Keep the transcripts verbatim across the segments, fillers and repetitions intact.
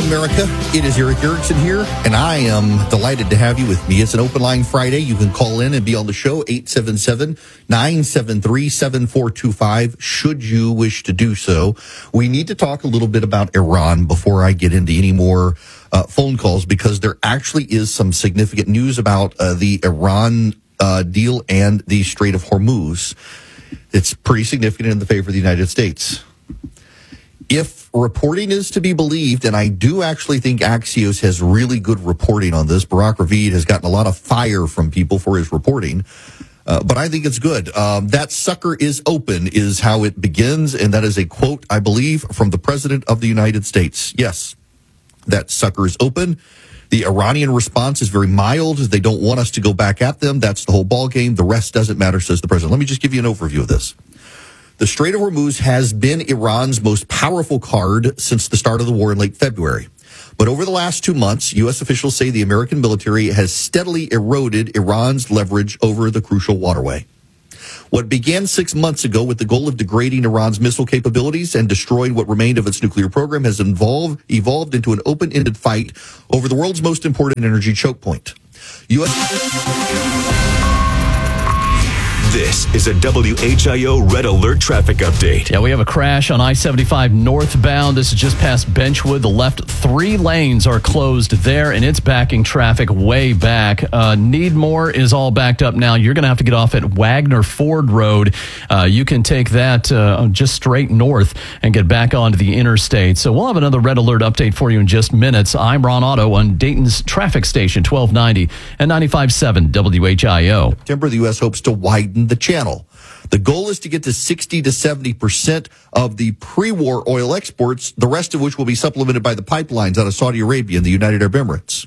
America. It is Eric Erickson here, and I am delighted to have you with me. It's an Open Line Friday. You can call in and be on the show, eight seven seven, nine seven three, seven four two five, should you wish to do so. We need to talk a little bit about Iran before I get into any more uh, phone calls, because there actually is some significant news about uh, the Iran uh, deal and the Strait of Hormuz. It's pretty significant in the favor of the United States. If reporting is to be believed, and I do actually think Axios has really good reporting on this, Barack Ravid has gotten a lot of fire from people for his reporting, uh, but I think it's good. Um, that sucker is open is how it begins, and that is a quote, I believe, from the President of the United States. Yes, that sucker is open. The Iranian response is very mild. They don't want us to go back at them. That's the whole ballgame. The rest doesn't matter, says the President. Let me just give you an overview of this. The Strait of Hormuz has been Iran's most powerful card since the start of the war in late February. But over the last two months, U S officials say the American military has steadily eroded Iran's leverage over the crucial waterway. What began six months ago with the goal of degrading Iran's missile capabilities and destroying what remained of its nuclear program has involved, evolved into an open-ended fight over the world's most important energy choke point. U S This is a W H I O Red Alert traffic update. Yeah, we have a crash on I seventy-five northbound. This is just past Benchwood. The left three lanes are closed there, and it's backing traffic way back. Uh, Needmore is all backed up now. You're going to have to get off at Wagner Ford Road. Uh, you can take that uh, just straight north and get back onto the interstate. So we'll have another Red Alert update for you in just minutes. I'm Ron Otto on Dayton's traffic station, twelve ninety and ninety-five point seven W H I O. September, the U S hopes to widen the channel. The goal is to get to sixty to seventy percent of the pre-war oil exports, the rest of which will be supplemented by the pipelines out of Saudi Arabia and the United Arab Emirates.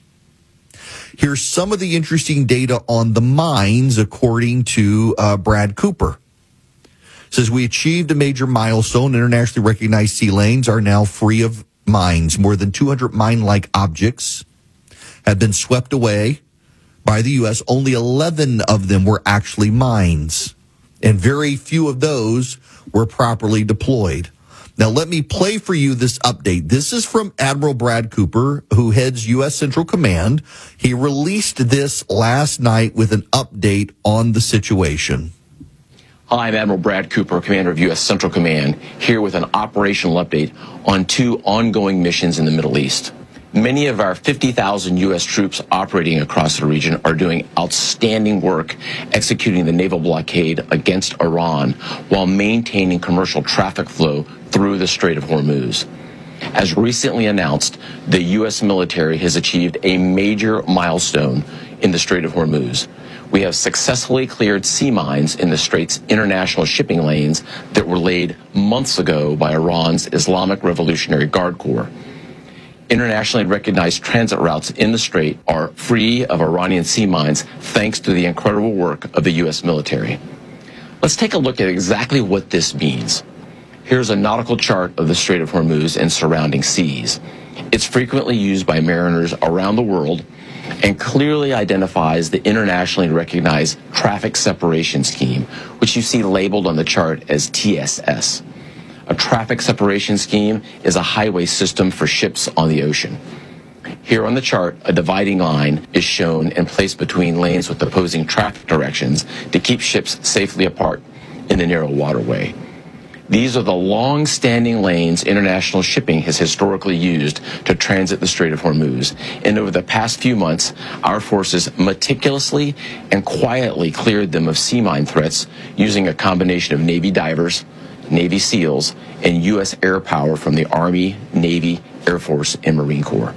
Here's some of the interesting data on the mines, according to uh, Brad Cooper. It says, we achieved a major milestone. Internationally recognized sea lanes are now free of mines. More than two hundred mine-like objects have been swept away by the U S. Only eleven of them were actually mines, and very few of those were properly deployed. Now, let me play for you this update. This is from Admiral Brad Cooper, who heads U S Central Command. He released this last night with an update on the situation. Hi, I'm Admiral Brad Cooper, Commander of U S Central Command, here with an operational update on two ongoing missions in the Middle East. Many of our fifty thousand U S troops operating across the region are doing outstanding work executing the naval blockade against Iran while maintaining commercial traffic flow through the Strait of Hormuz. As recently announced, the U S military has achieved a major milestone in the Strait of Hormuz. We have successfully cleared sea mines in the Strait's international shipping lanes that were laid months ago by Iran's Islamic Revolutionary Guard Corps. Internationally recognized transit routes in the Strait are free of Iranian sea mines thanks to the incredible work of the U S military. Let's take a look at exactly what this means. Here's a nautical chart of the Strait of Hormuz and surrounding seas. It's frequently used by mariners around the world and clearly identifies the internationally recognized traffic separation scheme, which you see labeled on the chart as T S S. A traffic separation scheme is a highway system for ships on the ocean. Here on the chart, a dividing line is shown and placed between lanes with opposing traffic directions to keep ships safely apart in the narrow waterway. These are the long-standing lanes international shipping has historically used to transit the Strait of Hormuz. And over the past few months, our forces meticulously and quietly cleared them of sea mine threats using a combination of Navy divers, Navy SEALs, and U S air power from the Army, Navy, Air Force, and Marine Corps.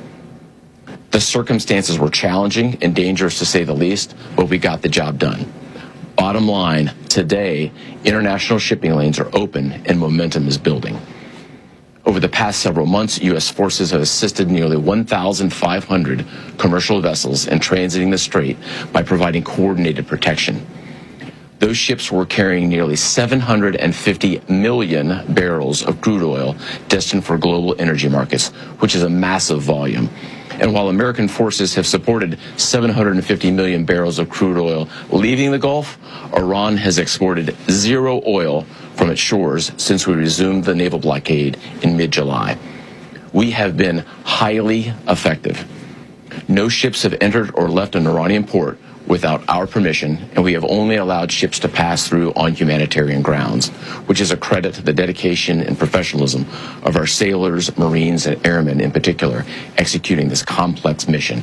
The circumstances were challenging and dangerous to say the least, but we got the job done. Bottom line, today, international shipping lanes are open and momentum is building. Over the past several months, U S forces have assisted nearly one thousand five hundred commercial vessels in transiting the Strait by providing coordinated protection. Those ships were carrying nearly seven hundred fifty million barrels of crude oil destined for global energy markets, which is a massive volume. And while American forces have supported seven hundred fifty million barrels of crude oil leaving the Gulf, Iran has exported zero oil from its shores since we resumed the naval blockade in mid-July. we have been highly effective. No ships have entered or left an Iranian port without our permission, and we have only allowed ships to pass through on humanitarian grounds, which is a credit to the dedication and professionalism of our sailors, Marines, and airmen in particular, executing this complex mission.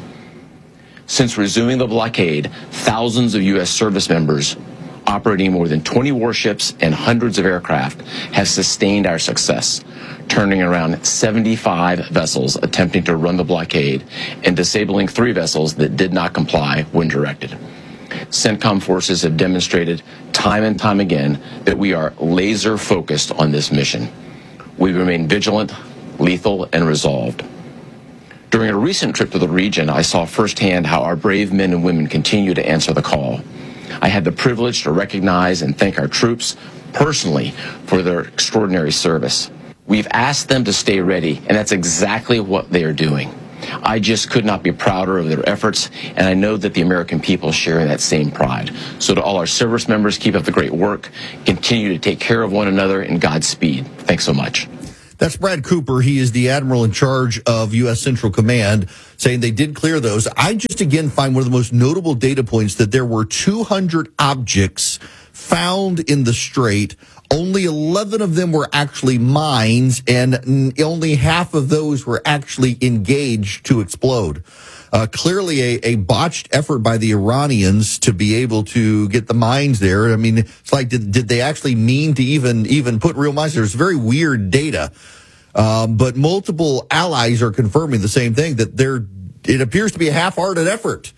Since resuming the blockade, thousands of U S service members operating more than twenty warships and hundreds of aircraft have sustained our success, turning around seventy-five vessels attempting to run the blockade and disabling three vessels that did not comply when directed. CENTCOM forces have demonstrated time and time again that we are laser focused on this mission. We remain vigilant, lethal, and resolved. During a recent trip to the region, I saw firsthand how our brave men and women continue to answer the call. I had the privilege to recognize and thank our troops personally for their extraordinary service. We've asked them to stay ready, and that's exactly what they are doing. I just could not be prouder of their efforts, and I know that the American people share in that same pride. So to all our service members, keep up the great work. Continue to take care of one another, and Godspeed. Thanks so much. That's Brad Cooper. He is the admiral in charge of U S Central Command, saying they did clear those. I just, again, find one of the most notable data points that there were two hundred objects found in the strait. Only eleven of them were actually mines, and only half of those were actually engaged to explode. Uh, clearly a, a botched effort by the Iranians to be able to get the mines there. I mean, it's like, did, did they actually mean to even, even put real mines there? It's very weird data. Um, but multiple allies are confirming the same thing, that there, it appears to be a half-hearted effort.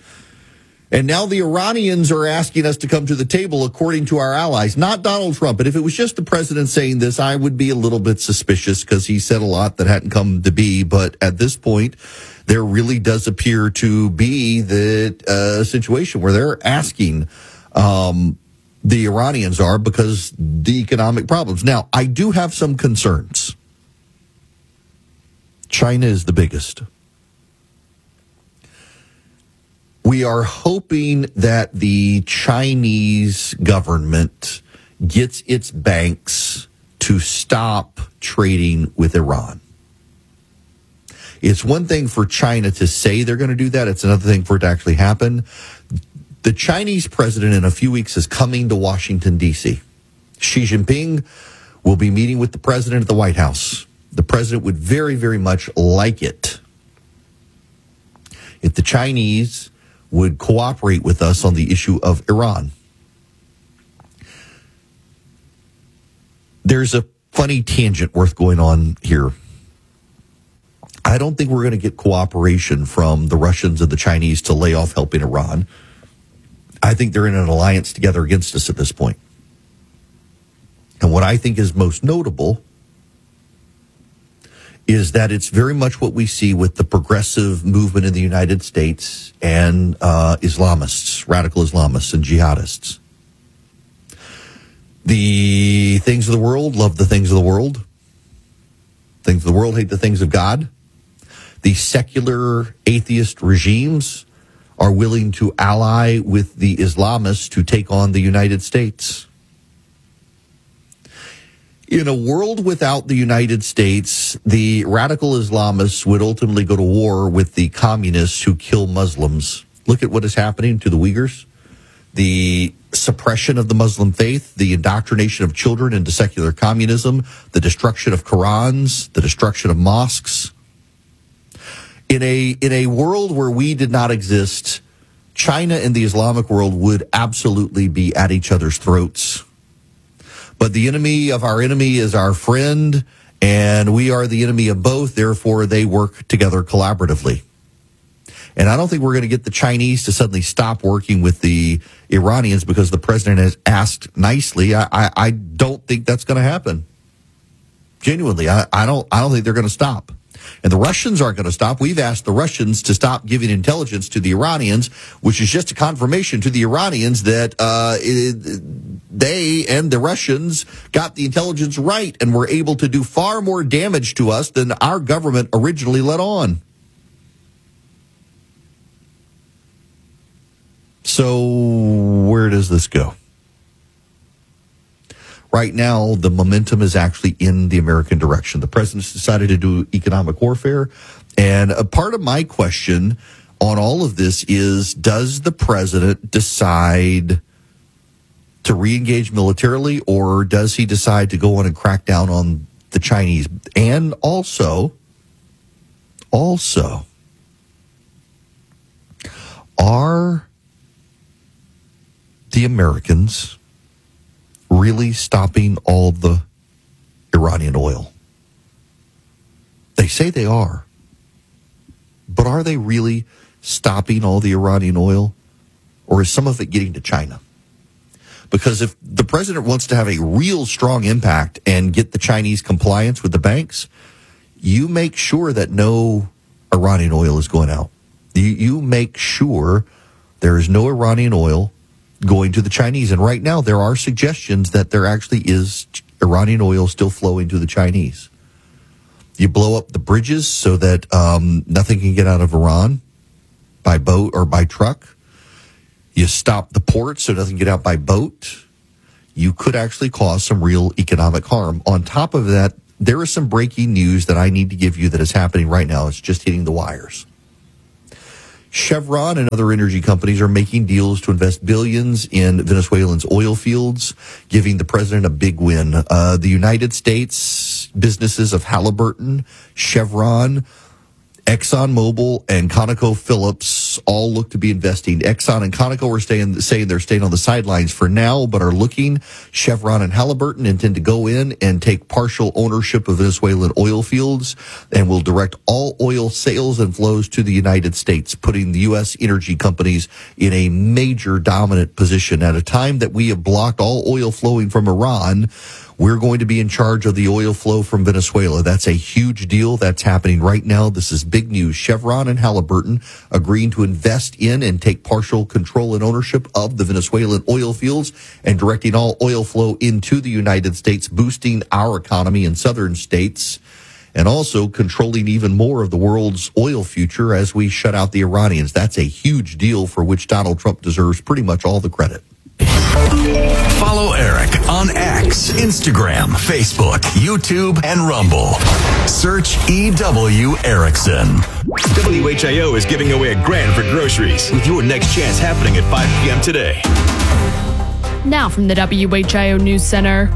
And now the Iranians are asking us to come to the table according to our allies, not Donald Trump. But if it was just the president saying this, I would be a little bit suspicious because he said a lot that hadn't come to be. But at this point, there really does appear to be the uh, situation where they're asking, um, the Iranians are, because the economic problems. Now, I do have some concerns. China is the biggest. We are hoping that the Chinese government gets its banks to stop trading with Iran. It's one thing for China to say they're going to do that. It's another thing for it to actually happen. The Chinese president in a few weeks is coming to Washington, D C. Xi Jinping will be meeting with the president at the White House. The president would very, very much like it if the Chinese would cooperate with us on the issue of Iran. There's a funny tangent worth going on here. I don't think we're going to get cooperation from the Russians and the Chinese to lay off helping Iran. I think they're in an alliance together against us at this point. And what I think is most notable is that it's very much what we see with the progressive movement in the United States and uh, Islamists, radical Islamists and jihadists. The things of the world love the things of the world. Things of the world hate the things of God. The secular atheist regimes are willing to ally with the Islamists to take on the United States. In a world without the United States, the radical Islamists would ultimately go to war with the communists who kill Muslims. Look at what is happening to the Uyghurs. The suppression of the Muslim faith, the indoctrination of children into secular communism, the destruction of Qurans, the destruction of mosques. In a in a world where we did not exist, China and the Islamic world would absolutely be at each other's throats. But the enemy of our enemy is our friend, and we are the enemy of both. Therefore, they work together collaboratively. And I don't think we're going to get the Chinese to suddenly stop working with the Iranians because the president has asked nicely. I, I, I don't think that's going to happen. Genuinely, I, I don't. I don't think they're going to stop. And the Russians aren't going to stop. We've asked the Russians to stop giving intelligence to the Iranians, which is just a confirmation to the Iranians that uh, it, they and the Russians got the intelligence right and were able to do far more damage to us than our government originally let on. So where does this go? right now the momentum is actually in the American direction. The president's decided to do economic warfare. And a part of my question on all of this is, does the president decide to re-engage militarily, or does he decide to go on and crack down on the Chinese? And also, also, are the Americans really stopping all the Iranian oil? They say they are. But are they really stopping all the Iranian oil? Or is some of it getting to China? Because if the president wants to have a real strong impact and get the Chinese compliance with the banks, you make sure that no Iranian oil is going out. You, you make sure there is no Iranian oil going to the Chinese. And right now, there are suggestions that there actually is Iranian oil still flowing to the Chinese. You blow up the bridges so that um, nothing can get out of Iran by boat or by truck. You stop the ports so nothing can get out by boat. You could actually cause some real economic harm. On top of that, there is some breaking news that I need to give you that is happening right now. It's just hitting the wires. Chevron and other energy companies are making deals to invest billions in Venezuelans' oil fields, giving the president a big win. Uh, the United States businesses of Halliburton, Chevron, ExxonMobil, and ConocoPhillips all look to be investing. Exxon and Conoco are staying, saying they're staying on the sidelines for now, but are looking. Chevron and Halliburton intend to go in and take partial ownership of Venezuelan oil fields and will direct all oil sales and flows to the United States, putting the U S energy companies in a major dominant position. At a time that we have blocked all oil flowing from Iran, we're going to be in charge of the oil flow from Venezuela. That's a huge deal. That's happening right now. This is big news. Chevron and Halliburton agreeing to invest in and take partial control and ownership of the Venezuelan oil fields and directing all oil flow into the United States, boosting our economy in southern states, and also controlling even more of the world's oil future as we shut out the Iranians. That's a huge deal for which Donald Trump deserves pretty much all the credit. Follow Eric on X, Instagram, Facebook, YouTube, and Rumble. Search E W Erickson. W H I O is giving away a grand for groceries with your next chance happening at five p.m. today. Now from the W H I O News Center.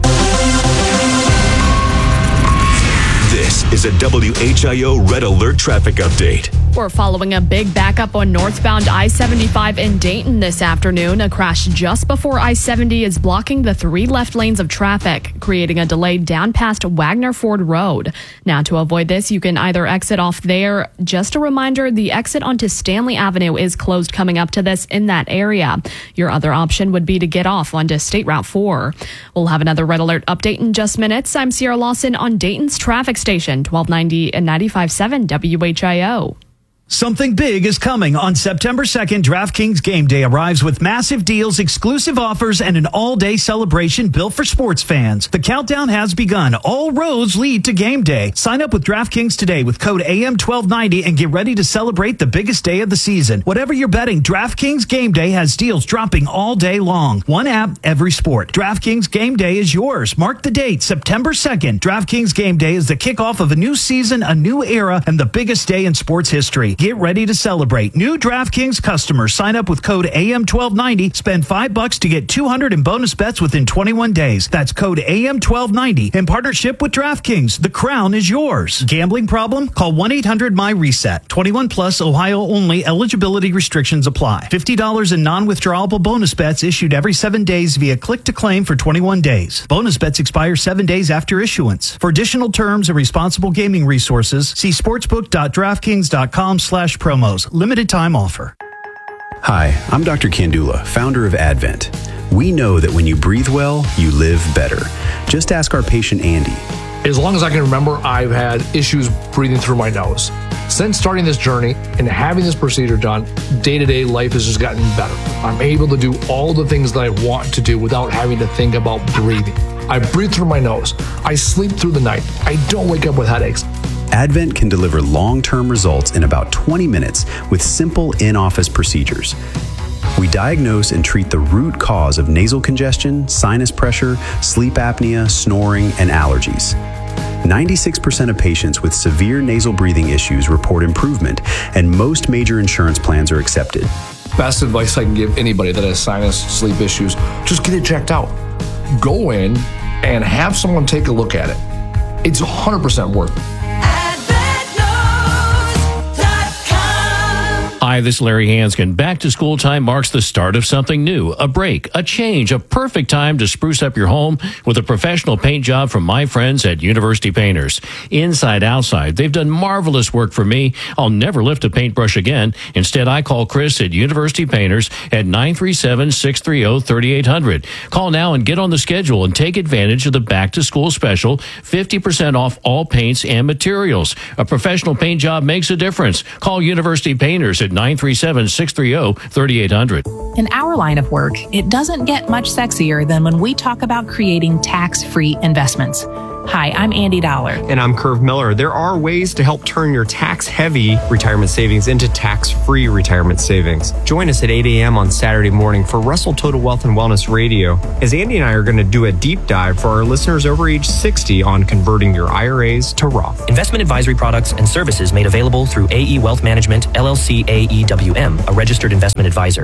This is a W H I O Red Alert traffic update. We're following a big backup on northbound I seventy-five in Dayton this afternoon. A crash just before I seventy is blocking the three left lanes of traffic, creating a delay down past Wagner Ford Road. Now, to avoid this, you can either exit off there. Just a reminder, the exit onto Stanley Avenue is closed coming up to this in that area. Your other option would be to get off onto State Route four. We'll have another Red Alert update in just minutes. I'm Sierra Lawson on Dayton's traffic station, twelve ninety and ninety-five point seven W H I O. Something big is coming on September second. DraftKings Game Day arrives with massive deals, exclusive offers, and an all-day celebration built for sports fans. The countdown has begun. All roads lead to Game Day. Sign up with DraftKings today with code A M twelve ninety and get ready to celebrate the biggest day of the season. Whatever you're betting, DraftKings Game Day has deals dropping all day long. One app, every sport. DraftKings Game Day is yours. Mark the date, September second. DraftKings Game Day is the kickoff of a new season, a new era, and the biggest day in sports history. Get ready to celebrate. New DraftKings customers sign up with code A M twelve ninety. Spend five bucks to get two hundred in bonus bets within twenty-one days. That's code A M twelve ninety in partnership with DraftKings. The crown is yours. Gambling problem? Call one eight hundred my reset. twenty-one plus, Ohio only. Eligibility restrictions apply. fifty dollars in non-withdrawable bonus bets issued every seven days via click to claim for twenty-one days. Bonus bets expire seven days after issuance. For additional terms and responsible gaming resources, see sportsbook dot draftkings dot com slash promos. Limited time offer. Hi, I'm Doctor Kandula, founder of Advent. We know that when you breathe well, you live better. Just ask our patient Andy. As long as I can remember, I've had issues breathing through my nose. Since starting this journey and having this procedure done, day-to-day life has just gotten better. I'm able to do all the things that I want to do without having to think about breathing. I breathe through my nose. I sleep through the night. I don't wake up with headaches. Advent can deliver long-term results in about twenty minutes with simple in-office procedures. We diagnose and treat the root cause of nasal congestion, sinus pressure, sleep apnea, snoring, and allergies. ninety-six percent of patients with severe nasal breathing issues report improvement, and most major insurance plans are accepted. Best advice I can give anybody that has sinus, sleep issues, just get it checked out. Go in and have someone take a look at it. It's one hundred percent worth it. Hi, this is Larry Hanskin. Back to school time marks the start of something new, a break, a change, a perfect time to spruce up your home with a professional paint job from my friends at University Painters. Inside, outside, they've done marvelous work for me. I'll never lift a paintbrush again. Instead, I call Chris at University Painters at nine three seven, six three zero, three eight zero zero. Call now and get on the schedule and take advantage of the back to school special, fifty percent off all paints and materials. A professional paint job makes a difference. Call University Painters at nine three seven, six three zero, three eight zero zero. In our line of work, it doesn't get much sexier than when we talk about creating tax-free investments. Hi, I'm Andy Dollar. And I'm Curve Miller. There are ways to help turn your tax-heavy retirement savings into tax-free retirement savings. Join us at eight a.m. on Saturday morning for Russell Total Wealth and Wellness Radio, as Andy and I are going to do a deep dive for our listeners over age sixty on converting your I R As to Roth. Investment advisory products and services made available through A E Wealth Management, L L C A E W M, a registered investment advisor.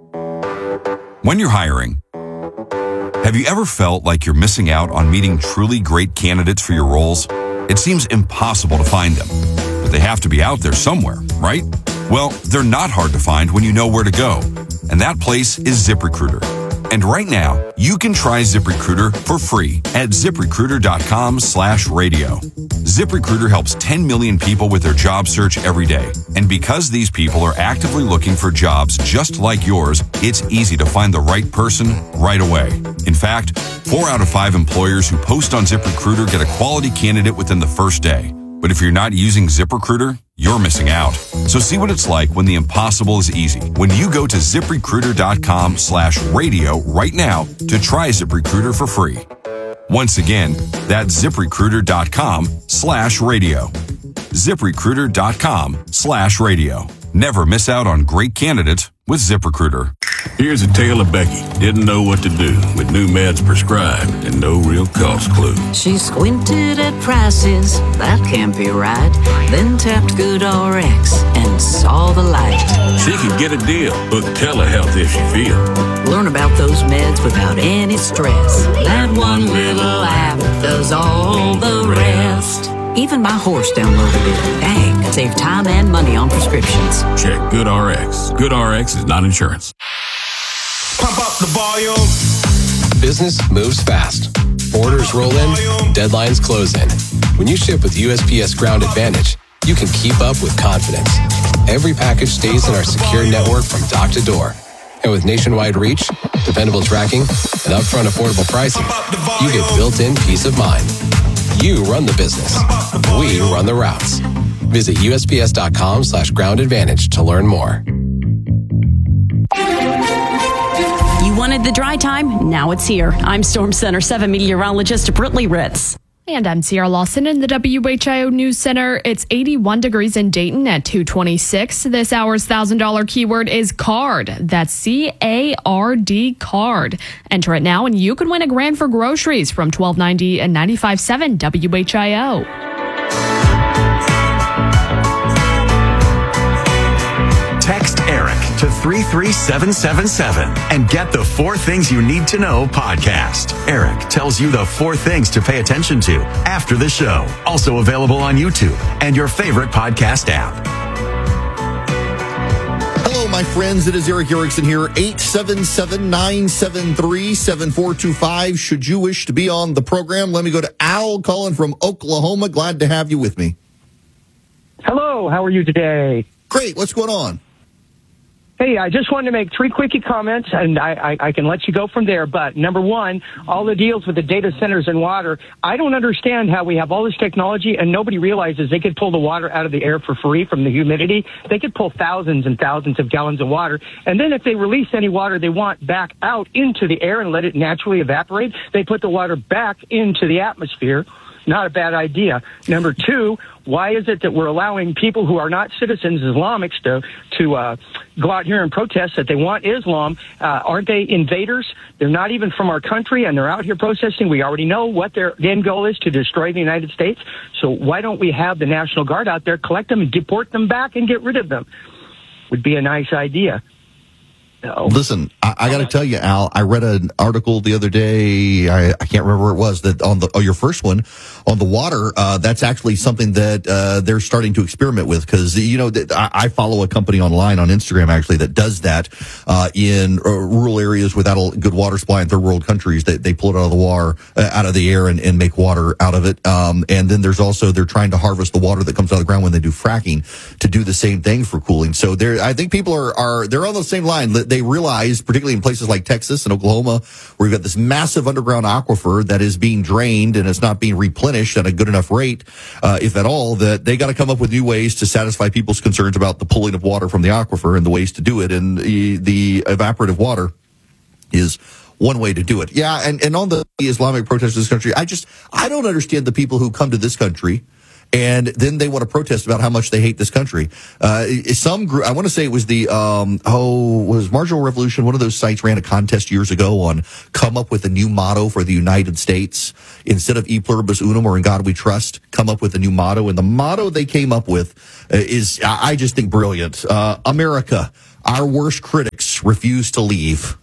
When you're hiring, have you ever felt like you're missing out on meeting truly great candidates for your roles? It seems impossible to find them, but they have to be out there somewhere, right? Well, they're not hard to find when you know where to go, and that place is ZipRecruiter. And right now, you can try ZipRecruiter for free at ZipRecruiter.com slash radio. ZipRecruiter helps ten million people with their job search every day. And because these people are actively looking for jobs just like yours, it's easy to find the right person right away. In fact, four out of five employers who post on ZipRecruiter get a quality candidate within the first day. But if you're not using ZipRecruiter, you're missing out. So see what it's like when the impossible is easy. When you go to ZipRecruiter.com slash radio right now to try ZipRecruiter for free. Once again, that's ZipRecruiter.com slash radio. ZipRecruiter.com slash radio. Never miss out on great candidates with ZipRecruiter. Here's a tale of Becky. Didn't know what to do with new meds prescribed and no real cost clue. She squinted at prices, that can't be right. Then tapped GoodRx and saw the light. She could get a deal, book telehealth if she feel. Learn about those meds without any stress. That one little app does all the rest. Even my horse downloaded it. Dang, save time and money on prescriptions. Check GoodRx. GoodRx is not insurance. Pump up the volume. Business moves fast. Orders roll in, deadlines close in. When you ship with U S P S Ground Advantage, you can keep up with confidence. Every package stays in our secure network from dock to door. And with nationwide reach, dependable tracking, and upfront affordable pricing, you get built-in peace of mind. You run the business. We run the routes. Visit USPS.com slash ground advantage to learn more. You wanted the dry time? Now it's here. I'm Storm Center seven meteorologist Brittany Ritz. And I'm Sierra Lawson in the W H I O News Center. It's eighty-one degrees in Dayton at two twenty-six. This hour's one thousand dollars keyword is card. That's C A R D, card. Enter it now and you can win a grand for groceries from twelve ninety and ninety-five point seven W H I O. Text Eric to three three seven seven seven and get the Four Things You Need to Know podcast. Eric tells you the four things to pay attention to after the show. Also available on YouTube and your favorite podcast app. Hello, my friends. It is Eric Erickson here. eight seven seven, nine seven three, seven four two five. Should you wish to be on the program, let me go to Al calling from Oklahoma. Glad to have you with me. Hello. How are you today? Great. What's going on? Hey, I just wanted to make three quickie comments, and I, I, I can let you go from there. But number one, all the deals with the data centers and water, I don't understand how we have all this technology and nobody realizes they could pull the water out of the air for free from the humidity. They could pull thousands and thousands of gallons of water. And then if they release any water they want back out into the air and let it naturally evaporate, they put the water back into the atmosphere. not a bad idea. Number two, why is it that we're allowing people who are not citizens, Islamics, to to uh, go out here and protest that they want Islam? Uh, aren't they invaders? They're not even from our country, and they're out here protesting. We already know what their end goal is, to destroy the United States. So why don't we have the National Guard out there, collect them and deport them back and get rid of them? Would be a nice idea. No. Listen, I, I got to tell you, Al, I read an article the other day. I, I can't remember where it was, that on the, oh, your first one on the water. Uh, that's actually something that, uh, they're starting to experiment with. Cause, you know, I, I follow a company online on Instagram actually that does that, uh, in uh, rural areas without a good water supply in third world countries. They, they pull it out of the water, uh, out of the air and, and make water out of it. Um, and then there's also, they're trying to harvest the water that comes out of the ground when they do fracking to do the same thing for cooling. So there, I think people are, are, they're on the same line. They realize, particularly in places like Texas and Oklahoma, where you've got this massive underground aquifer that is being drained and it's not being replenished at a good enough rate, uh, if at all, that they got to come up with new ways to satisfy people's concerns about the pulling of water from the aquifer and the ways to do it. And the, the evaporative water is one way to do it. Yeah, and, and on the Islamic protests in this country, I just, I don't understand the people who come to this country and then they want to protest about how much they hate this country. Uh, some group, I want to say it was the, um, oh, was Marginal Revolution, one of those sites ran a contest years ago on come up with a new motto for the United States. Instead of E Pluribus Unum or In God We Trust, come up with a new motto. And the motto they came up with uh, is, I just think, brilliant. Uh, America, our worst critics refuse to leave.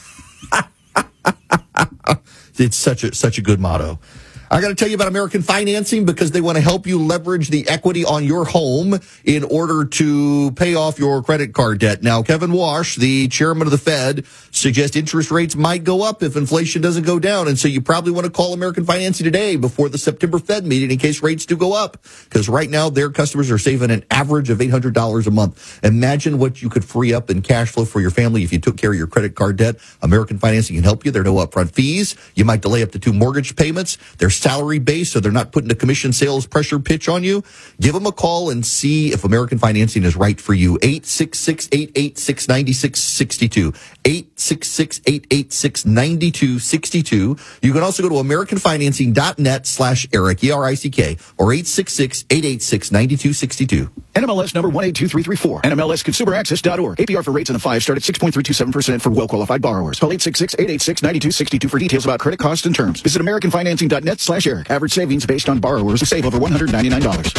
It's such a, such a good motto. I got to tell you about American Financing because they want to help you leverage the equity on your home in order to pay off your credit card debt. Now, Kevin Walsh, the chairman of the Fed, suggests interest rates might go up if inflation doesn't go down. And so you probably want to call American Financing today before the September Fed meeting in case rates do go up. Because right now, their customers are saving an average of eight hundred dollars a month. Imagine what you could free up in cash flow for your family if you took care of your credit card debt. American Financing can help you. There are no upfront fees. You might delay up to two mortgage payments. There's salary based, so they're not putting a commission sales pressure pitch on you. Give them a call and see if American Financing is right for you. eight six six, eight eight six, nine six six two. eight six six, eight eight six, nine two six two. You can also go to americanfinancing.net slash Eric, E R I C K, or eight six six, eight eight six, nine two six two. N M L S number one eight two three three four. N M L S consumer access dot org. A P R for rates in the five start at six point three two seven percent for well-qualified borrowers. Call eight six six, eight eight six, nine two six two for details about credit costs and terms. Visit americanfinancing.net slash Eric. Average savings based on borrowers who save over one hundred ninety-nine dollars.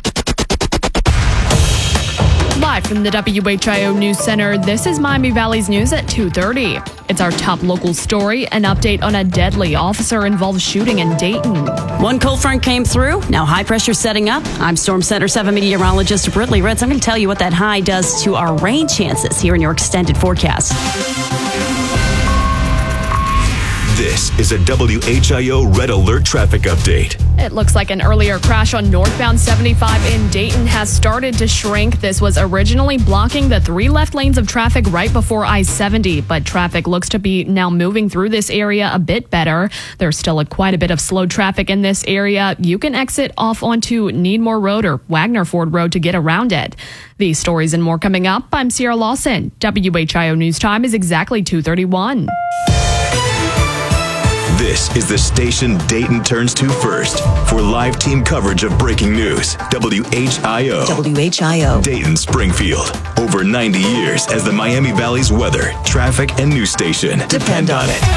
Live from the W H I O News Center, this is Miami Valley's News at two thirty. It's our top local story, an update on a deadly officer-involved shooting in Dayton. One cold front came through, now high pressure setting up. I'm Storm Center seven meteorologist Britley Ritz. I'm going to tell you what that high does to our rain chances here in your extended forecast. This is a W H I O Red Alert traffic update. It looks like an earlier crash on northbound seventy-five in Dayton has started to shrink. This was originally blocking the three left lanes of traffic right before I seventy, but traffic looks to be now moving through this area a bit better. There's still a, quite a bit of slow traffic in this area. You can exit off onto Needmore Road or Wagner Ford Road to get around it. These stories and more coming up. I'm Sierra Lawson. W H I O News Time is exactly two thirty-one. This is the station Dayton turns to first for live team coverage of breaking news. W H I O. W H I O. Dayton, Springfield. Over ninety years as the Miami Valley's weather, traffic, and news station. Depend on it.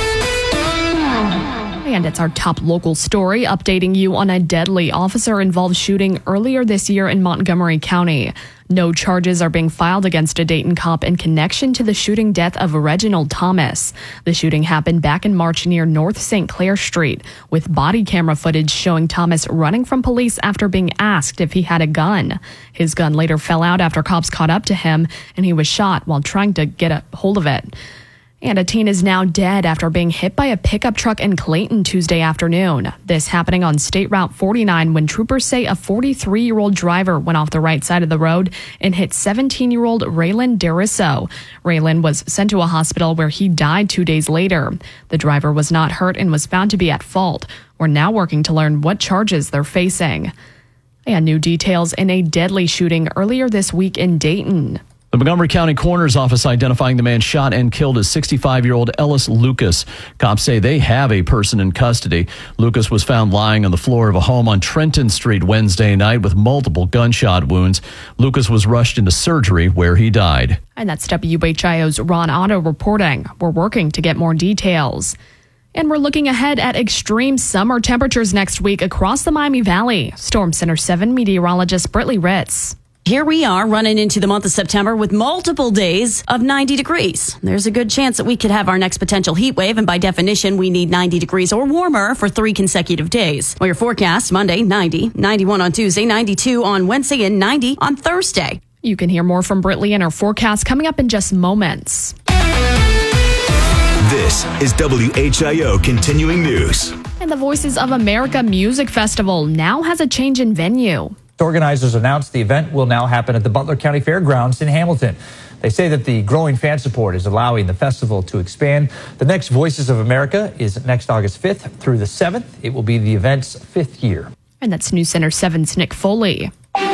And it's our top local story, updating you on a deadly officer-involved shooting earlier this year in Montgomery County. No charges are being filed against a Dayton cop in connection to the shooting death of Reginald Thomas. The shooting happened back in March near North Saint Clair Street, with body camera footage showing Thomas running from police after being asked if he had a gun. His gun later fell out after cops caught up to him, and he was shot while trying to get a hold of it. And a teen is now dead after being hit by a pickup truck in Clayton Tuesday afternoon. This happening on State Route forty-nine when troopers say a forty-three-year-old driver went off the right side of the road and hit seventeen-year-old Raylan Derisso. Raylan was sent to a hospital where he died two days later. The driver was not hurt and was found to be at fault. We're now working to learn what charges they're facing. And new details in a deadly shooting earlier this week in Dayton. The Montgomery County Coroner's Office identifying the man shot and killed as sixty-five-year-old Ellis Lucas. Cops say they have a person in custody. Lucas was found lying on the floor of a home on Trenton Street Wednesday night with multiple gunshot wounds. Lucas was rushed into surgery where he died. And that's W H I O's Ron Otto reporting. We're working to get more details. And we're looking ahead at extreme summer temperatures next week across the Miami Valley. Storm Center seven meteorologist Britley Ritz. Here we are running into the month of September with multiple days of ninety degrees. There's a good chance that we could have our next potential heat wave, and by definition, we need ninety degrees or warmer for three consecutive days. Well, your forecast, Monday, ninety, ninety-one on Tuesday, ninety-two on Wednesday, and ninety on Thursday. You can hear more from Britley and her forecast coming up in just moments. This is W H I O Continuing News. And the Voices of America Music Festival now has a change in venue. Organizers announced the event will now happen at the Butler County Fairgrounds in Hamilton. They say that the growing fan support is allowing the festival to expand. The next Voices of America is next August fifth through the seventh. It will be the event's fifth year. And that's News Center seven's Nick Foley.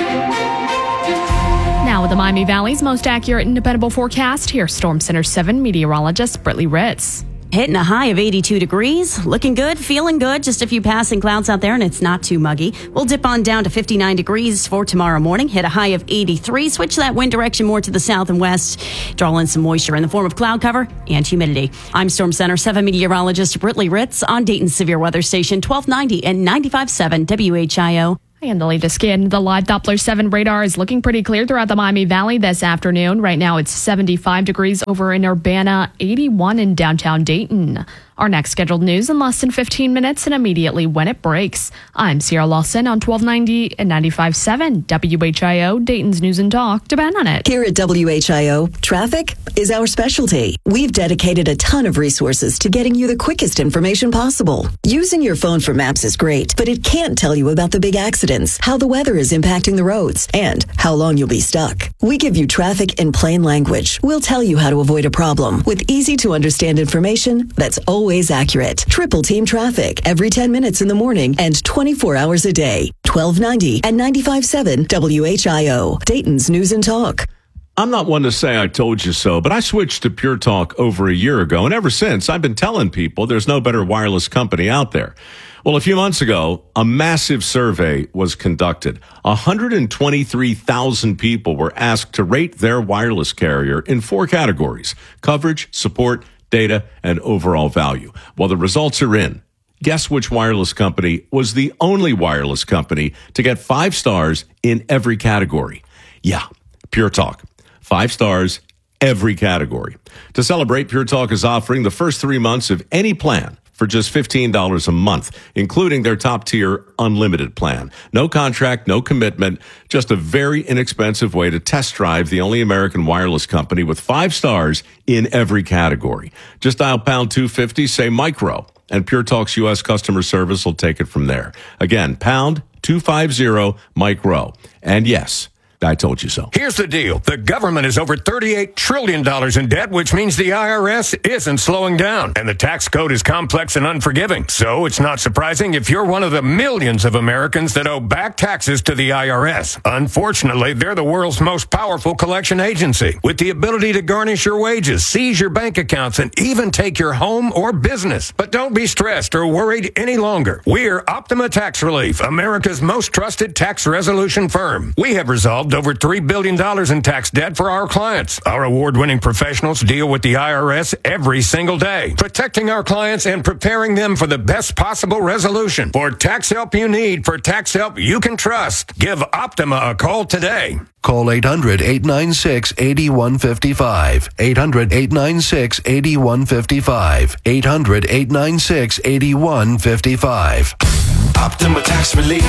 Now with the Miami Valley's most accurate and dependable forecast, here's Storm Center seven meteorologist Britley Ritz. Hitting a high of eighty-two degrees. Looking good, feeling good. Just a few passing clouds out there, and it's not too muggy. We'll dip on down to fifty-nine degrees for tomorrow morning. Hit a high of eighty-three. Switch that wind direction more to the south and west. Draw in some moisture in the form of cloud cover and humidity. I'm Storm Center seven meteorologist Britley Ritz on Dayton's Severe Weather Station twelve ninety and ninety-five point seven W H I O. And the latest scan, the live Doppler seven radar is looking pretty clear throughout the Miami Valley this afternoon. Right now it's seventy-five degrees over in Urbana, eighty-one in downtown Dayton. Our next scheduled news in less than fifteen minutes and immediately when it breaks. I'm Sierra Lawson on twelve ninety and ninety-five point seven W H I O, Dayton's News and Talk. Depend on it. Here at W H I O, traffic is our specialty. We've dedicated a ton of resources to getting you the quickest information possible. Using your phone for maps is great, but it can't tell you about the big accidents, how the weather is impacting the roads, and how long you'll be stuck. We give you traffic in plain language. We'll tell you how to avoid a problem with easy to understand information that's always accurate. Triple team traffic every ten minutes in the morning and twenty-four hours a day. twelve ninety and ninety-five point seven W H I O, Dayton's News and Talk. I'm not one to say I told you so, but I switched to Pure Talk over a year ago, and ever since I've been telling people there's no better wireless company out there. Well, a few months ago, a massive survey was conducted. one hundred twenty-three thousand people were asked to rate their wireless carrier in four categories: coverage, support, data, and overall value. Well, the results are in. Guess which wireless company was the only wireless company to get five stars in every category? Yeah, Pure Talk. Five stars, every category. To celebrate, Pure Talk is offering the first three months of any plan for just fifteen dollars a month, including their top-tier unlimited plan. No contract, no commitment, just a very inexpensive way to test drive the only American wireless company with five stars in every category. Just dial pound two fifty, say micro, and Pure Talk's U S customer service will take it from there. Again, pound two fifty, micro. And yes, I told you so. Here's the deal. The government is over thirty-eight trillion dollars in debt, which means the I R S isn't slowing down. And the tax code is complex and unforgiving. So it's not surprising if you're one of the millions of Americans that owe back taxes to the I R S. Unfortunately, they're the world's most powerful collection agency, with the ability to garnish your wages, seize your bank accounts, and even take your home or business. But don't be stressed or worried any longer. We're Optima Tax Relief, America's most trusted tax resolution firm. We have resolved over three billion dollars in tax debt for our clients. Our award-winning professionals deal with the I R S every single day, protecting our clients and preparing them for the best possible resolution. For tax help you need, for tax help you can trust, give Optima a call today. Call eight hundred, eight nine six, eight one five five. eight hundred, eight nine six, eight one five five. eight hundred, eight nine six, eight one five five. Optima Tax Relief.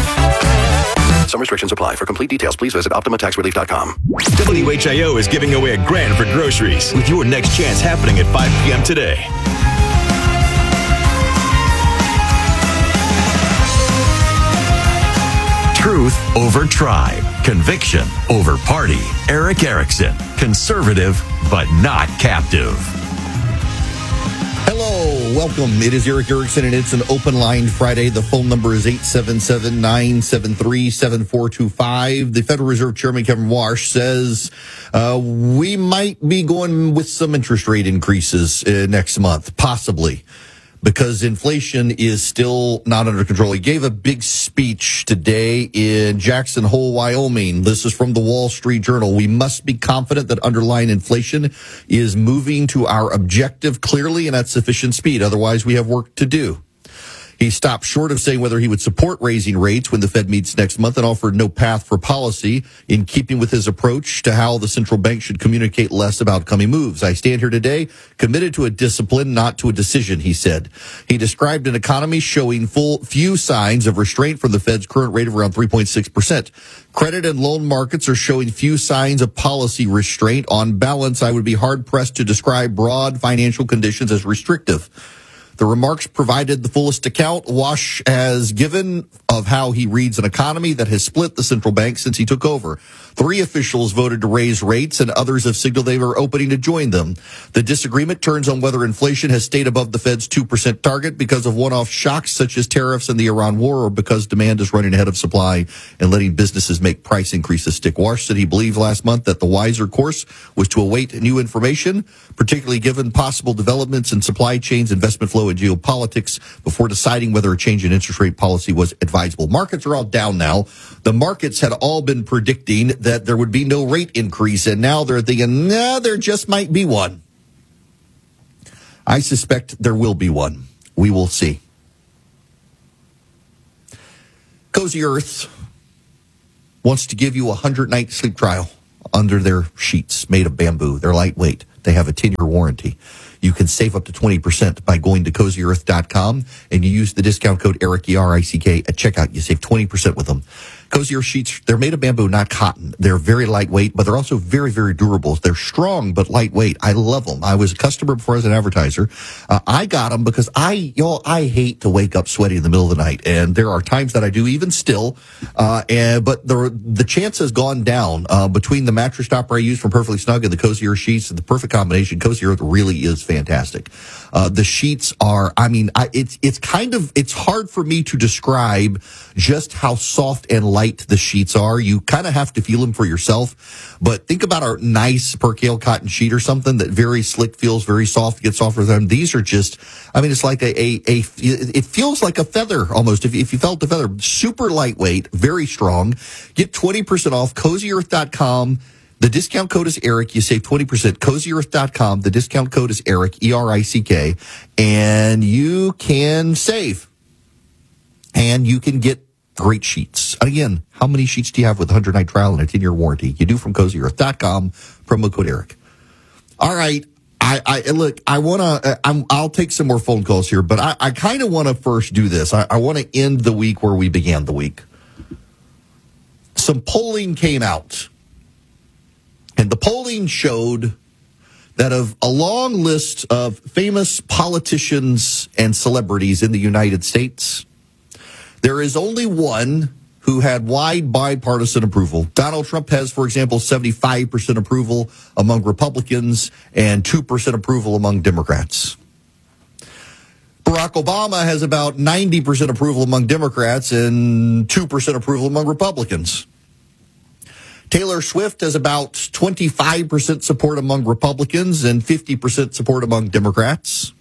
Some restrictions apply. For complete details, please visit optima tax relief dot com. W H I O is giving away a grand for groceries with your next chance happening at five p.m. today. Truth over tribe. Conviction over party. Erick Erickson. Conservative, but not captive. Hello. welcome. It is Eric Erickson, and it's an open line Friday. The phone number is eight seven seven, nine seven three, seven four two five. The Federal Reserve Chairman Kevin Warsh says uh, we might be going with some interest rate increases uh, next month, possibly, because inflation is still not under control. He gave a big speech today in Jackson Hole, Wyoming. This is from the Wall Street Journal. We must be confident that underlying inflation is moving to our objective clearly and at sufficient speed. Otherwise, we have work to do. He stopped short of saying whether he would support raising rates when the Fed meets next month and offered no path for policy in keeping with his approach to how the central bank should communicate less about coming moves. I stand here today committed to a discipline, not to a decision, he said. He described an economy showing full few signs of restraint from the Fed's current rate of around three point six percent. Credit and loan markets are showing few signs of policy restraint. On balance, I would be hard-pressed to describe broad financial conditions as restrictive. The remarks provided the fullest account Warsh has given of how he reads an economy that has split the central bank since he took over. Three officials voted to raise rates, and others have signaled they were opening to join them. The disagreement turns on whether inflation has stayed above the Fed's two percent target because of one-off shocks such as tariffs and the Iran war, or because demand is running ahead of supply and letting businesses make price increases stick. Warsh said he believed last month that the wiser course was to await new information, particularly given possible developments in supply chains, investment flow, and geopolitics, before deciding whether a change in interest rate policy was advisable. Markets are all down now. The markets had all been predicting that there would be no rate increase, and now they're thinking, nah, there just might be one. I suspect there will be one. We will see. Cozy Earth wants to give you a hundred-night sleep trial under their sheets made of bamboo. They're lightweight. They have a ten-year warranty. You can save up to twenty percent by going to cozy earth dot com, and you use the discount code ERIC, E R I C K, at checkout. You save twenty percent with them. Cozy Earth sheets, they're made of bamboo, not cotton. They're very lightweight, but they're also very, very durable. They're strong, but lightweight. I love them. I was a customer before I was an advertiser. Uh, I got them because I, y'all, I hate to wake up sweaty in the middle of the night. And there are times that I do, even still. Uh, and, but the, the chance has gone down, uh, between the mattress topper I use from Perfectly Snug and the Cozy Earth sheets. The perfect combination. Cozy Earth really is fantastic. Uh, the sheets are, I mean, I, it's, it's kind of, it's hard for me to describe just how soft and light the sheets are. You kind of have to feel them for yourself. But think about our nice percale cotton sheet or something that very slick, feels very soft, gets softer than them. These are just, I mean, it's like a, a, a it feels like a feather almost. If, if you felt the feather, super lightweight, very strong. Get twenty percent off cozy earth dot com. The discount code is Eric. You save twenty percent. cozy earth dot com. The discount code is Eric, E R I C K. And you can save. And you can get great sheets. Again, how many sheets do you have with a hundred-night trial and a ten-year warranty? You do from cozy earth dot com, promo code Eric. All right. I, I look, I want to, I'm, I'll take some more phone calls here, but I, I kind of want to first do this. I, I want to end the week where we began the week. Some polling came out, and the polling showed that of a long list of famous politicians and celebrities in the United States, there is only one who had wide bipartisan approval. Donald Trump has, for example, seventy-five percent approval among Republicans and two percent approval among Democrats. Barack Obama has about ninety percent approval among Democrats and two percent approval among Republicans. Taylor Swift has about twenty-five percent support among Republicans and fifty percent support among Democrats.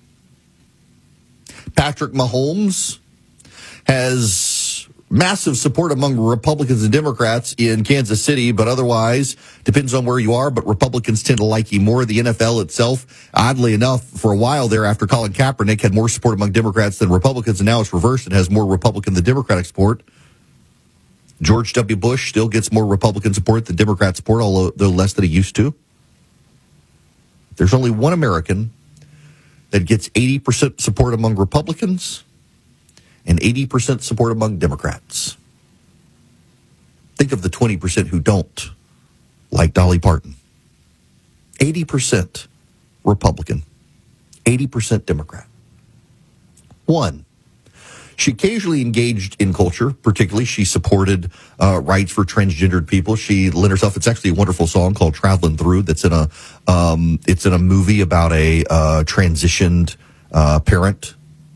Patrick Mahomes has massive support among Republicans and Democrats in Kansas City, but otherwise, depends on where you are, but Republicans tend to like him more. The N F L itself, oddly enough, for a while there after Colin Kaepernick had more support among Democrats than Republicans, and now it's reversed. It has more Republican than Democratic support. George W. Bush still gets more Republican support than Democrat support, although less than he used to. There's only one American that gets eighty percent support among Republicans and eighty percent support among Democrats. Think of the twenty percent who don't, like Dolly Parton. eighty percent Republican, eighty percent Democrat. One, she occasionally engaged in culture, particularly she supported uh, rights for transgendered people. She lent herself, it's actually a wonderful song called Traveling Through that's in a, um, it's in a movie about a uh, transitioned uh, parent.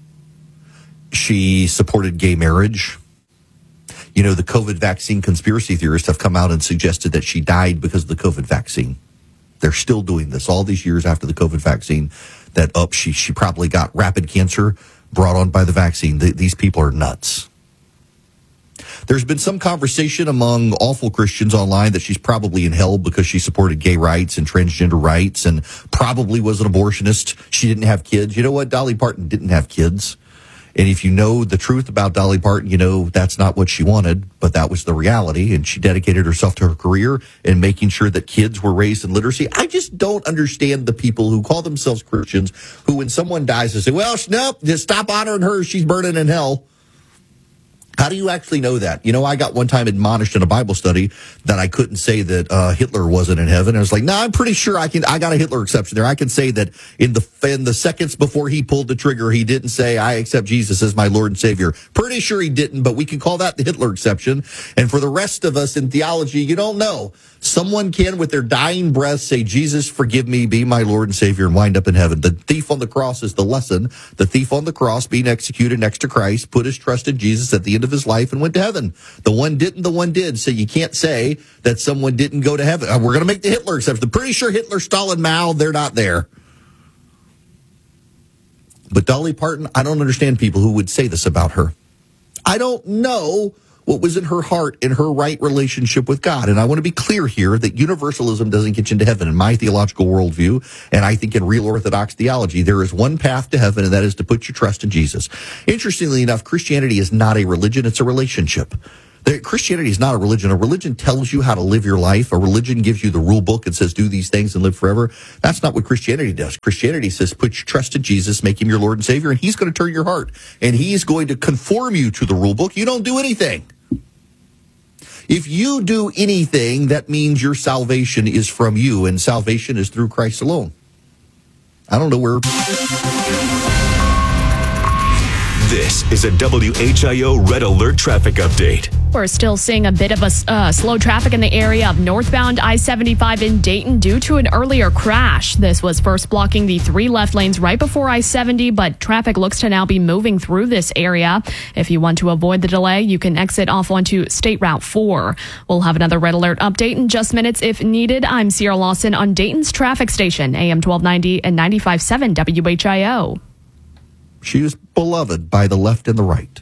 She supported gay marriage. You know, the COVID vaccine conspiracy theorists have come out and suggested that she died because of the COVID vaccine. They're still doing this all these years after the COVID vaccine, that up oh, she she probably got rapid cancer brought on by the vaccine. The, these people are nuts. There's been some conversation among awful Christians online that she's probably in hell because she supported gay rights and transgender rights and probably was an abortionist. She didn't have kids. You know what? Dolly Parton didn't have kids. And if you know the truth about Dolly Parton, you know that's not what she wanted, but that was the reality. And she dedicated herself to her career and making sure that kids were raised in literacy. I just don't understand the people who call themselves Christians who, when someone dies, they say, well, nope, just stop honoring her. She's burning in hell. How do you actually know that? You know, I got one time admonished in a Bible study that I couldn't say that uh, Hitler wasn't in heaven. I was like, no, nah, I'm pretty sure I can. I got a Hitler exception there. I can say that in the in the seconds before he pulled the trigger, he didn't say, I accept Jesus as my Lord and Savior. Pretty sure he didn't, but we can call that the Hitler exception. And for the rest of us in theology, you don't know. Someone can, with their dying breath, say, Jesus, forgive me, be my Lord and Savior, and wind up in heaven. The thief on the cross is the lesson. The thief on the cross, being executed next to Christ, put his trust in Jesus at the end of his life and went to heaven. The one didn't, the one did. So you can't say that someone didn't go to heaven. We're going to make the Hitler exception. I'm pretty sure Hitler, Stalin, Mao, they're not there. But Dolly Parton, I don't understand people who would say this about her. I don't know what was in her heart in her right relationship with God. And I want to be clear here that universalism doesn't get you into heaven in my theological worldview. And I think in real Orthodox theology, there is one path to heaven, and that is to put your trust in Jesus. Interestingly enough, Christianity is not a religion. It's a relationship. Christianity is not a religion. A religion tells you how to live your life. A religion gives you the rule book and says, do these things and live forever. That's not what Christianity does. Christianity says, put your trust in Jesus, make him your Lord and Savior, and he's going to turn your heart. And he's going to conform you to the rule book. You don't do anything. If you do anything, that means your salvation is from you, and salvation is through Christ alone. I don't know where. This is a W H I O Red Alert traffic update. We're still seeing a bit of a uh, slow traffic in the area of northbound I seventy-five in Dayton due to an earlier crash. This was first blocking the three left lanes right before I seventy, but traffic looks to now be moving through this area. If you want to avoid the delay, you can exit off onto State Route four. We'll have another Red Alert update in just minutes if needed. I'm Sierra Lawson on Dayton's traffic station, A M twelve ninety and ninety-five point seven W H I O. She was beloved by the left and the right.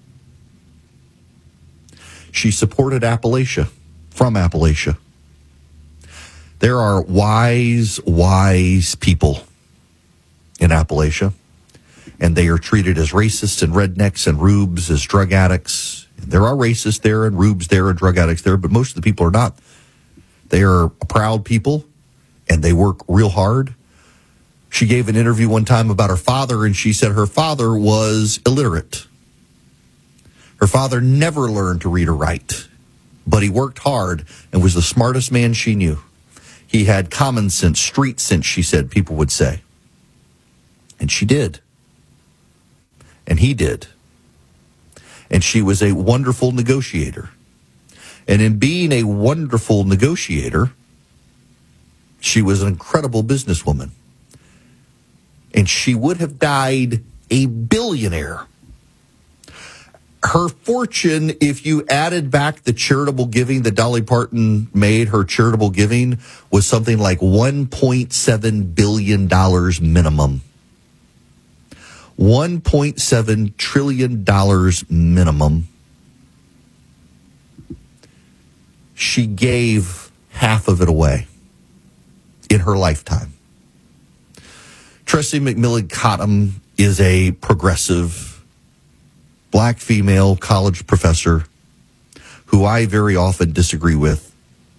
She supported Appalachia, from Appalachia. There are wise, wise people in Appalachia, and they are treated as racists and rednecks and rubes, as drug addicts. There are racists there and rubes there and drug addicts there, but most of the people are not. They are a proud people, and they work real hard. She gave an interview one time about her father, and she said her father was illiterate. Her father never learned to read or write, but he worked hard and was the smartest man she knew. He had common sense, street sense, she said, people would say. And she did. And he did. And she was a wonderful negotiator. And in being a wonderful negotiator, she was an incredible businesswoman. And she would have died a billionaire. Her fortune, if you added back the charitable giving that Dolly Parton made, her charitable giving was something like one point seven billion dollars minimum. one point seven trillion dollars minimum. She gave half of it away in her lifetime. Tressie McMillan Cottom is a progressive black female college professor who I very often disagree with.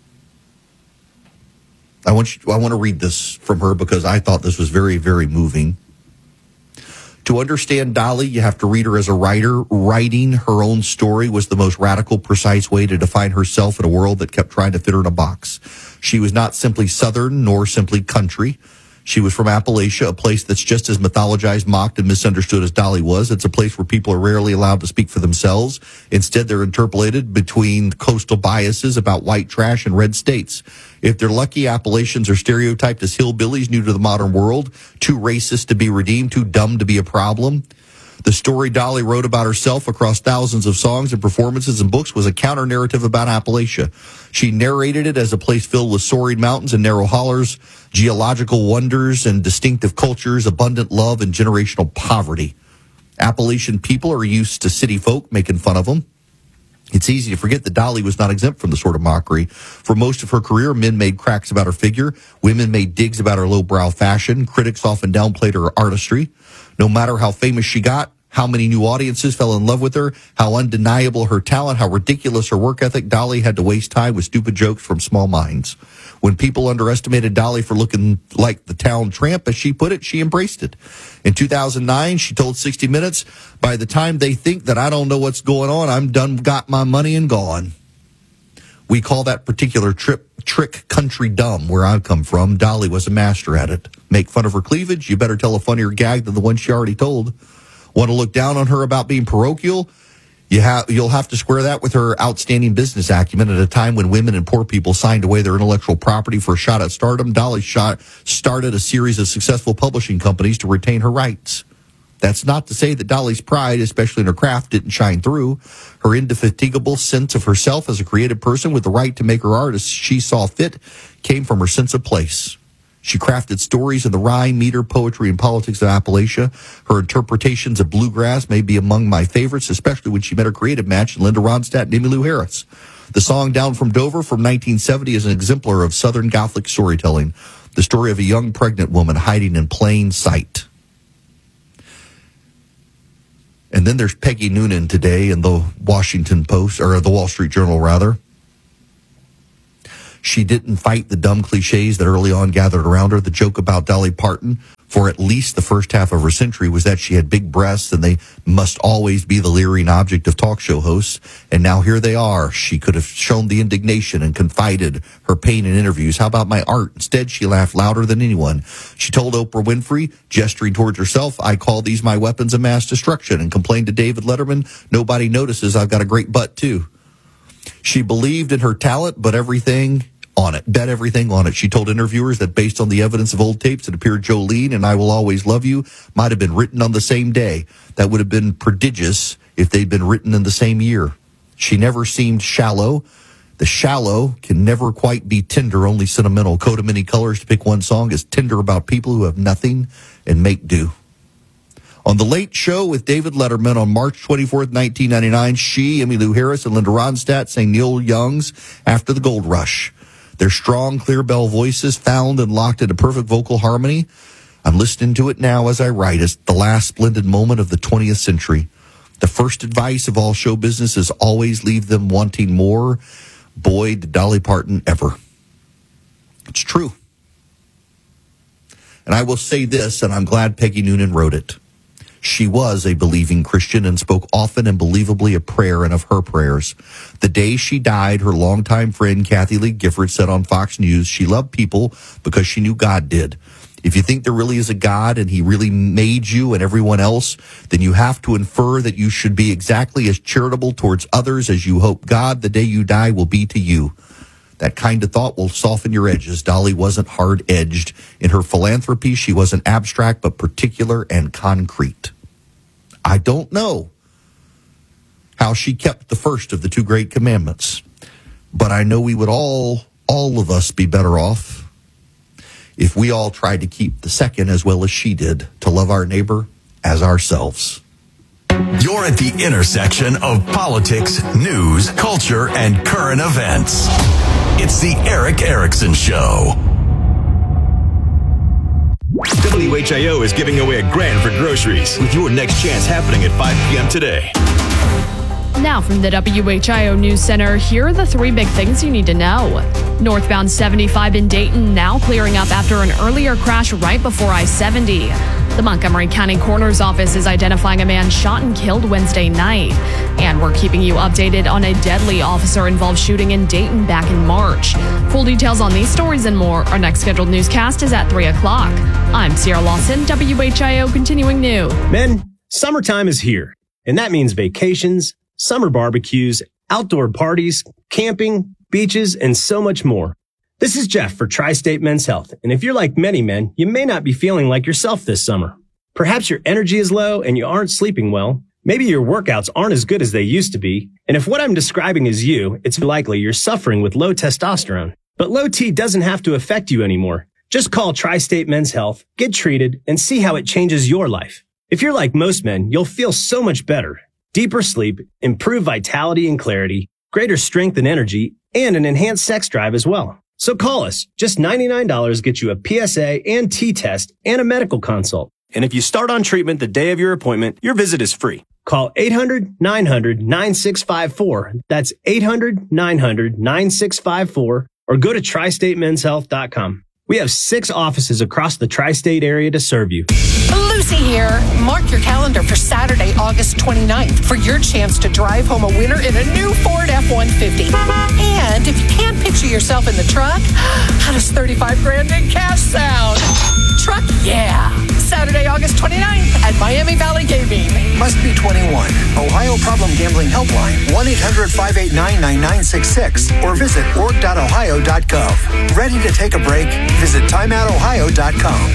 I want you, I want to read this from her because I thought this was very, very moving. To understand Dolly, you have to read her as a writer. Writing her own story was the most radical, precise way to define herself in a world that kept trying to fit her in a box. She was not simply Southern nor simply country. She was from Appalachia, a place that's just as mythologized, mocked, and misunderstood as Dolly was. It's a place where people are rarely allowed to speak for themselves. Instead, they're interpolated between coastal biases about white trash and red states. If they're lucky, Appalachians are stereotyped as hillbillies new to the modern world, too racist to be redeemed, too dumb to be a problem. The story Dolly wrote about herself across thousands of songs and performances and books was a counter-narrative about Appalachia. She narrated it as a place filled with soaring mountains and narrow hollers, geological wonders and distinctive cultures, abundant love and generational poverty. Appalachian people are used to city folk making fun of them. It's easy to forget that Dolly was not exempt from the sort of mockery. For most of her career, men made cracks about her figure. Women made digs about her lowbrow fashion. Critics often downplayed her artistry. No matter how famous she got, how many new audiences fell in love with her, how undeniable her talent, how ridiculous her work ethic, Dolly had to waste time with stupid jokes from small minds. When people underestimated Dolly for looking like the town tramp, as she put it, she embraced it. In two thousand nine, she told sixty minutes, by the time they think that I don't know what's going on, I'm done, got my money and gone. We call that particular trip trick country dumb where I come from. Dolly was a master at it. Make fun of her cleavage? You better tell a funnier gag than the one she already told. Want to look down on her about being parochial? You have, you'll have to square that with her outstanding business acumen. At a time when women and poor people signed away their intellectual property for a shot at stardom, Dolly shot, started a series of successful publishing companies to retain her rights. That's not to say that Dolly's pride, especially in her craft, didn't shine through. Her indefatigable sense of herself as a creative person with the right to make her art as she saw fit came from her sense of place. She crafted stories in the rhyme, meter, poetry, and politics of Appalachia. Her interpretations of bluegrass may be among my favorites, especially when she met her creative match, Linda Ronstadt and Emmylou Harris. The song Down from Dover from nineteen seventy is an exemplar of Southern Gothic storytelling, the story of a young pregnant woman hiding in plain sight. And then there's Peggy Noonan today in the Washington Post, or the Wall Street Journal, rather. She didn't fight the dumb cliches that early on gathered around her. The joke about Dolly Parton for at least the first half of her century was that she had big breasts and they must always be the leering object of talk show hosts. And now here they are. She could have shown the indignation and confided her pain in interviews. How about my art? Instead, she laughed louder than anyone. She told Oprah Winfrey, gesturing towards herself, I call these my weapons of mass destruction, and complained to David Letterman, nobody notices I've got a great butt too. She believed in her talent, but everything on it, bet everything on it. She told interviewers that based on the evidence of old tapes, it appeared Jolene and I Will Always Love You might have been written on the same day. That would have been prodigious if they'd been written in the same year. She never seemed shallow. The shallow can never quite be tender, only sentimental. Coat of many colors to pick one song is tender about people who have nothing and make do. On The Late Show with David Letterman on March twenty-fourth, nineteen ninety-nine, she, Emmylou Harris, and Linda Ronstadt sang Neil Young's After the Gold Rush. Their strong, clear bell voices found and locked into perfect vocal harmony. I'm listening to it now as I write. It's the last splendid moment of the twentieth century. The first advice of all show business is always leave them wanting more. Boy, did Dolly Parton ever. It's true. And I will say this, and I'm glad Peggy Noonan wrote it. She was a believing Christian and spoke often and believably of prayer and of her prayers. The day she died, her longtime friend Kathy Lee Gifford said on Fox News, she loved people because she knew God did. If you think there really is a God and he really made you and everyone else, then you have to infer that you should be exactly as charitable towards others as you hope God, the day you die, will be to you. That kind of thought will soften your edges. Dolly wasn't hard-edged. In her philanthropy, she wasn't abstract, but particular and concrete. I don't know how she kept the first of the two great commandments, but I know we would all, all of us, be better off if we all tried to keep the second as well as she did, to love our neighbor as ourselves. You're at the intersection of politics, news, culture, and current events. It's the Erick Erickson Show. W H I O is giving away a grand for groceries with your next chance happening at five p.m. today. Now from the W H I O News Center, here are the three big things you need to know. Northbound seventy-five in Dayton now clearing up after an earlier crash right before I seventy. The Montgomery County Coroner's Office is identifying a man shot and killed Wednesday night. And we're keeping you updated on a deadly officer-involved shooting in Dayton back in March. Full details on these stories and more. Our next scheduled newscast is at three o'clock. I'm Sierra Lawson, W H I O Continuing News. Men, summertime is here, and that means vacations, summer barbecues, outdoor parties, camping, beaches, and so much more. This is Jeff for Tri-State Men's Health, and if you're like many men, you may not be feeling like yourself this summer. Perhaps your energy is low and you aren't sleeping well. Maybe your workouts aren't as good as they used to be. And if what I'm describing is you, it's likely you're suffering with low testosterone. But low T doesn't have to affect you anymore. Just call Tri-State Men's Health, get treated, and see how it changes your life. If you're like most men, you'll feel so much better. Deeper sleep, improved vitality and clarity, greater strength and energy, and an enhanced sex drive as well. So call us. Just ninety-nine dollars gets you a P S A and T test and a medical consult. And if you start on treatment the day of your appointment, your visit is free. Call eight hundred, nine hundred, nine six five four. That's eight hundred, nine hundred, nine six five four. Or go to tri state men's health dot com. We have six offices across the tri-state area to serve you. Lucy here. Mark your calendar for Saturday, August twenty-ninth for your chance to drive home a winner in a new Ford F one fifty. And if you can't picture yourself in the truck, how does thirty-five grand in cash sound? Truck, yeah. Saturday, August twenty-ninth at Miami Valley Gaming. Must be twenty-one. Ohio Problem Gambling Helpline, one eight hundred, five eight nine, nine nine six six, or visit org dot ohio dot gov. Ready to take a break? Visit time out ohio dot com.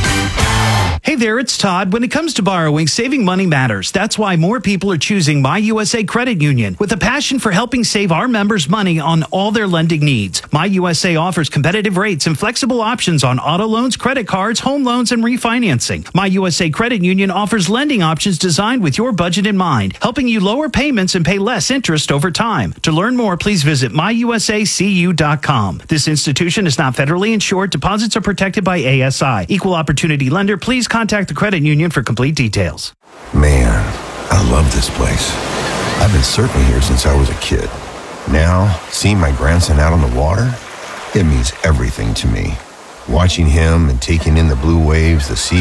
Hey there, it's Todd. When it comes to borrowing, saving money matters. That's why more people are choosing My U S A Credit Union with a passion for helping save our members money on all their lending needs. My U S A offers competitive rates and flexible options on auto loans, credit cards, home loans, and refinancing. My U S A Credit Union offers lending options designed with your budget in mind, helping you lower payments and pay less interest over time. To learn more, please visit my u s a c u dot com. This institution is not federally insured. Deposits are protected by A S I. Equal opportunity lender. Please contact the credit union for complete details. Man, I love this place. I've been surfing here since I was a kid. Now, seeing my grandson out on the water, it means everything to me. Watching him and taking in the blue waves, the sea